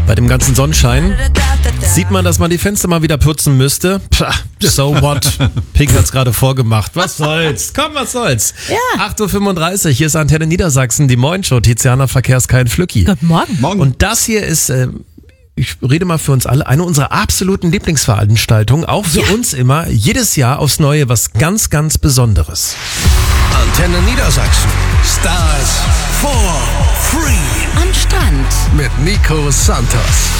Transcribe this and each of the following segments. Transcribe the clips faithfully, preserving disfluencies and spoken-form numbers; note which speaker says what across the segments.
Speaker 1: Bei dem ganzen Sonnenschein sieht man, dass man die Fenster mal wieder putzen müsste. Pah, so what? Pink hat's gerade vorgemacht. Was soll's? Komm, was soll's?
Speaker 2: Ja.
Speaker 1: acht Uhr fünfunddreißig, hier ist Antenne Niedersachsen, die Moin-Show. Tiziana Verkehrskein Flücki.
Speaker 2: Guten Morgen.
Speaker 3: Morgen.
Speaker 1: Und das hier ist, äh, ich rede mal für uns alle, eine unserer absoluten Lieblingsveranstaltungen. Auch für
Speaker 2: Ja.
Speaker 1: uns immer, jedes Jahr aufs Neue was ganz, ganz Besonderes.
Speaker 4: Antenne Niedersachsen. Stars for free.
Speaker 2: Am Strand.
Speaker 4: Mit Nico Santos.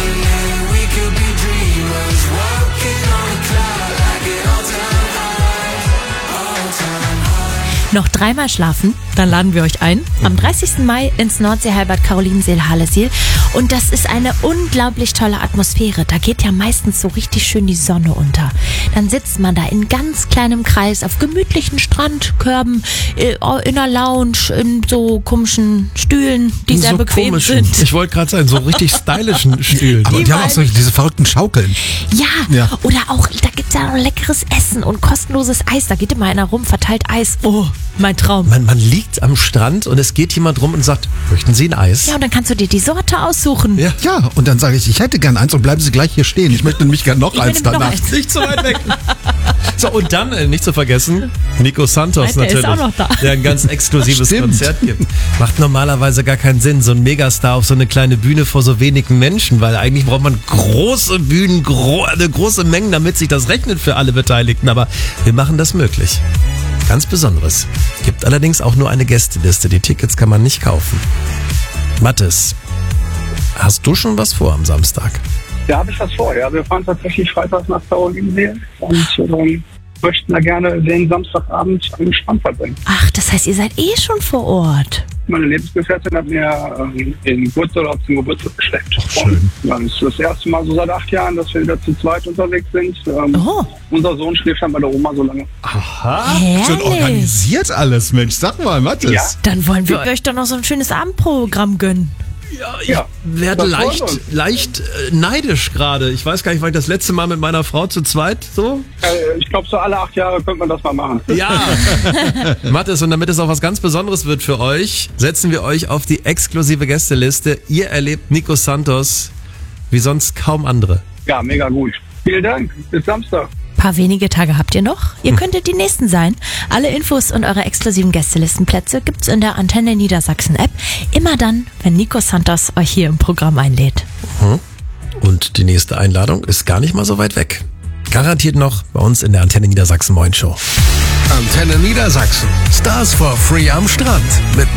Speaker 2: Noch dreimal schlafen, dann laden wir euch ein. Am dreißigsten Mai ins Nordsee-Halbad Karolinenseel-Halesiel. Und das ist eine unglaublich tolle Atmosphäre. Da geht ja meistens so richtig schön die Sonne unter. Dann sitzt man da in ganz kleinem Kreis auf gemütlichen Strandkörben, äh, in einer Lounge, in so komischen Stühlen, die sehr
Speaker 1: so
Speaker 2: bequem
Speaker 1: komischen,
Speaker 2: sind.
Speaker 1: ich wollte gerade sagen, so richtig stylischen Stühlen.
Speaker 3: Aber die haben auch so diese verrückten Schaukeln.
Speaker 2: Ja,
Speaker 3: Ja.
Speaker 2: oder auch, da gibt's ja noch leckeres Essen und kostenloses Eis. Da geht immer einer rum, verteilt Eis. Oh, mein Traum.
Speaker 1: Man, man liegt am Strand und es geht jemand rum und sagt, möchten Sie ein Eis?
Speaker 2: Ja, und dann kannst du dir die Sorte aussuchen.
Speaker 1: Ja.
Speaker 3: Ja, und dann sage ich, ich hätte gern eins und bleiben Sie gleich hier stehen. Ich möchte nämlich gern noch
Speaker 2: Ich
Speaker 3: eins
Speaker 2: will noch
Speaker 3: danach.
Speaker 2: eins.
Speaker 1: Nicht so weit weg. So, und dann, äh, nicht zu vergessen, Nico Santos
Speaker 2: Der ist
Speaker 1: natürlich,
Speaker 2: auch noch da.
Speaker 1: der ein ganz exklusives
Speaker 3: Stimmt.
Speaker 1: Konzert gibt. Macht normalerweise gar keinen Sinn, so ein Megastar auf so eine kleine Bühne vor so wenigen Menschen, weil eigentlich braucht man große Bühnen, gro eine große Mengen, damit sich das rechnet für alle Beteiligten. Aber wir machen das möglich. Ganz Besonderes. Gibt allerdings auch nur eine Gästeliste. Die Tickets kann man nicht kaufen. Mathis, hast du schon was vor am Samstag?
Speaker 5: Ja, habe ich was vor. Ja, wir fahren tatsächlich freitags nach Karolinensee und ähm, möchten da gerne den Samstagabend am Strand verbringen.
Speaker 2: Ach, das heißt, ihr seid eh schon vor Ort.
Speaker 5: Meine Lebensgefährtin hat mir ähm, den Geburtsurlaub zum Geburtstag geschenkt.
Speaker 3: schön.
Speaker 5: Und, ja, das ist das erste Mal so seit acht Jahren, dass wir wieder zu zweit unterwegs sind. Ähm,
Speaker 2: Oh.
Speaker 5: Unser Sohn schläft dann bei der Oma so lange.
Speaker 2: Herrlich.
Speaker 3: Schon organisiert alles, Mensch. Sag mal, Mathis.
Speaker 5: Ja.
Speaker 2: Dann wollen wir euch doch noch so ein schönes Abendprogramm gönnen.
Speaker 1: Ja, ich
Speaker 5: Ja,
Speaker 1: werde
Speaker 5: das freut
Speaker 1: leicht,
Speaker 5: uns.
Speaker 1: leicht äh, neidisch gerade. Ich weiß gar nicht, weil ich das letzte Mal mit meiner Frau zu zweit so.
Speaker 5: Äh, ich glaube, so alle acht Jahre könnte man das mal machen.
Speaker 1: Ja. Mathis, und damit es auch was ganz Besonderes wird für euch, setzen wir euch auf die exklusive Gästeliste. Ihr erlebt Nico Santos wie sonst kaum andere.
Speaker 5: Ja, mega gut. Vielen Dank. Bis Samstag.
Speaker 2: Paar wenige Tage habt ihr noch. Ihr könntet die Nächsten sein. Alle Infos und eure exklusiven Gästelistenplätze gibt's in der Antenne Niedersachsen App. Immer dann, wenn Nico Santos euch hier im Programm einlädt.
Speaker 1: Und die nächste Einladung ist gar nicht mal so weit weg. Garantiert noch bei uns in der Antenne Niedersachsen Moin Show.
Speaker 4: Antenne Niedersachsen. Stars for free am Strand. Mit